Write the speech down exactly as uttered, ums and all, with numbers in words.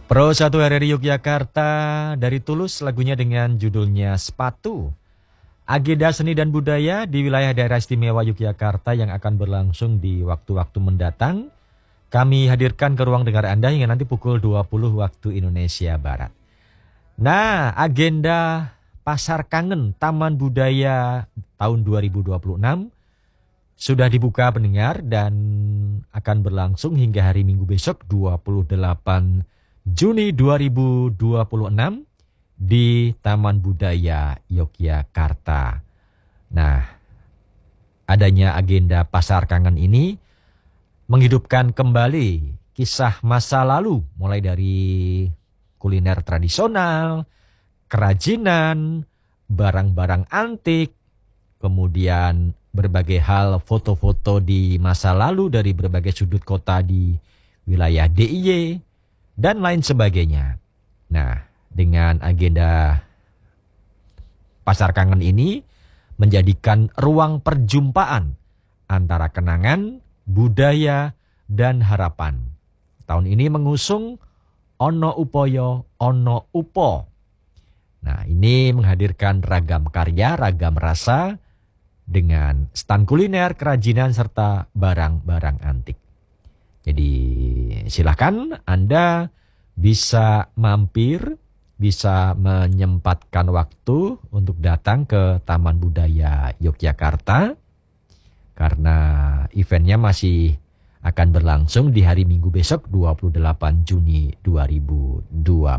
Pro satu R R I Yogyakarta dari Tulus, lagunya dengan judulnya Sepatu. Agenda seni dan budaya di wilayah daerah istimewa Yogyakarta yang akan berlangsung di waktu-waktu mendatang, kami hadirkan ke ruang dengar Anda hingga nanti pukul dua puluh waktu Indonesia Barat. Nah, agenda Pasar Kangen Taman Budaya tahun dua ribu dua puluh enam sudah dibuka pendengar dan akan berlangsung hingga hari Minggu besok dua puluh delapan Juni dua ribu dua puluh enam di Taman Budaya Yogyakarta. Nah, adanya agenda Pasar Kangen ini menghidupkan kembali kisah masa lalu, mulai dari kuliner tradisional, kerajinan, barang-barang antik, kemudian berbagai hal foto-foto di masa lalu dari berbagai sudut kota di wilayah D I Y, dan lain sebagainya. Nah, dengan agenda Pasar Kangen ini menjadikan ruang perjumpaan antara kenangan, budaya, dan harapan. Tahun ini mengusung Ono Upoyo, Ono Upo. Nah, ini menghadirkan ragam karya, ragam rasa, dengan stand kuliner, kerajinan, serta barang-barang antik. Jadi silakan Anda bisa mampir, bisa menyempatkan waktu untuk datang ke Taman Budaya Yogyakarta, karena eventnya masih akan berlangsung di hari Minggu besok dua puluh delapan Juni dua ribu dua puluh.